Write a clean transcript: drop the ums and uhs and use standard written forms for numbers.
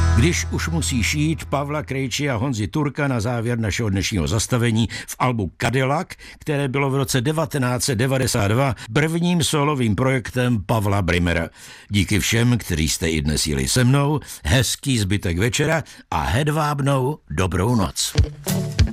Když už musí šít Pavla Krejči a Honzi Turka na závěr našeho dnešního zastavení v albu Cadillac, které bylo v roce 1992 prvním solovým projektem Pavla Brimera. Díky všem, kteří jste i dnes jeli se mnou, hezký zbytek večera a hedvábnou dobrou noc.